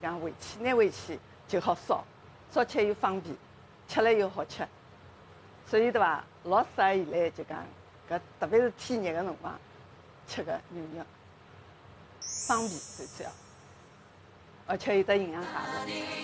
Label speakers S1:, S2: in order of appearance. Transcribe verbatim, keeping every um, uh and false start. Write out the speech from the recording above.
S1: 讲回去拿回去就好烧，烧吃又方便，吃了又好吃，所以对伐？老适合现在就讲搿特别是天热个辰光吃个牛肉，方便最主要，而且有得营养价值。